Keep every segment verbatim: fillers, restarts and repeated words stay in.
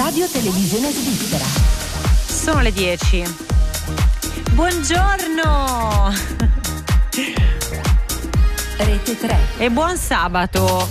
Radio Televisione Svizzera. Sono le dieci. Buongiorno! Rete tre. E buon sabato!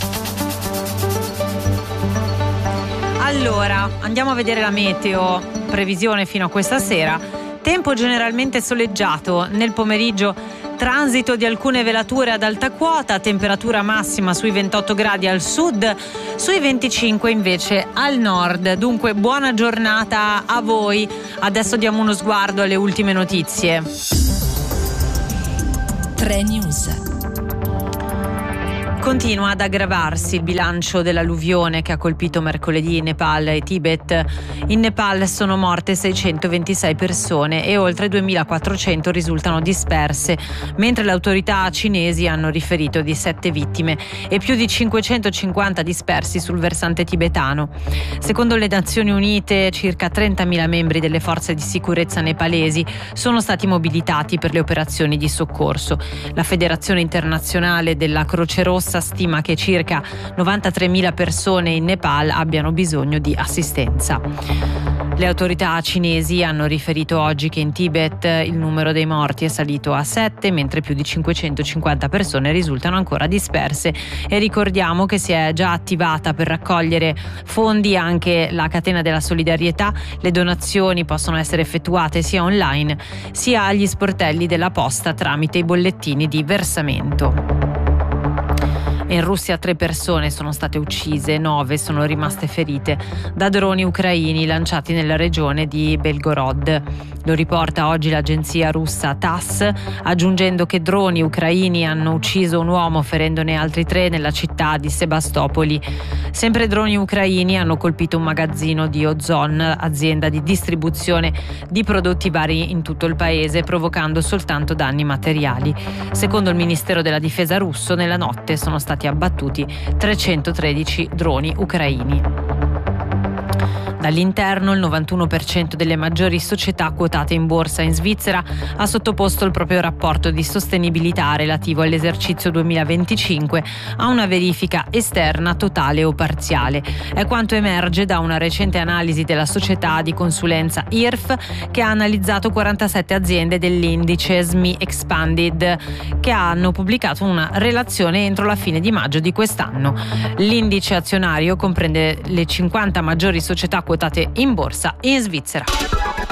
Allora, andiamo a vedere la meteo, previsione fino a questa sera. Tempo generalmente soleggiato, nel pomeriggio transito di alcune velature ad alta quota, temperatura massima sui ventotto gradi al sud, sui venticinque invece al nord. Dunque buona giornata a voi. Adesso diamo uno sguardo alle ultime notizie. tre News. Continua ad aggravarsi il bilancio dell'alluvione che ha colpito mercoledì Nepal e Tibet. In Nepal sono morte seicentoventisei persone e oltre duemilaquattrocento risultano disperse, mentre le autorità cinesi hanno riferito di sette vittime e più di cinquecentocinquanta dispersi sul versante tibetano. Secondo le Nazioni Unite, circa trentamila membri delle forze di sicurezza nepalesi sono stati mobilitati per le operazioni di soccorso. La Federazione Internazionale della Croce Rossa stima che circa novantatremila persone in Nepal abbiano bisogno di assistenza. Le autorità cinesi hanno riferito oggi che in Tibet il numero dei morti è salito a sette, mentre più di cinquecentocinquanta persone risultano ancora disperse. E ricordiamo che si è già attivata per raccogliere fondi anche la catena della solidarietà. Le donazioni possono essere effettuate sia online sia agli sportelli della posta tramite i bollettini di versamento. In Russia tre persone sono state uccise, nove sono rimaste ferite da droni ucraini lanciati nella regione di Belgorod. Lo riporta oggi l'agenzia russa TASS, aggiungendo che droni ucraini hanno ucciso un uomo ferendone altri tre nella città di Sebastopoli. Sempre droni ucraini hanno colpito un magazzino di Ozon, azienda di distribuzione di prodotti vari in tutto il paese, provocando soltanto danni materiali. Secondo il Ministero della Difesa russo, nella notte sono stati abbattuti trecentotredici droni ucraini. Dall'interno, il novantuno per cento delle maggiori società quotate in borsa in Svizzera ha sottoposto il proprio rapporto di sostenibilità relativo all'esercizio duemilaventicinque a una verifica esterna totale o parziale. È quanto emerge da una recente analisi della società di consulenza I R F, che ha analizzato quarantasette aziende dell'indice S M I Expanded, che hanno pubblicato una relazione entro la fine di maggio di quest'anno. L'indice azionario comprende le cinquanta maggiori società quotate in borsa in Svizzera.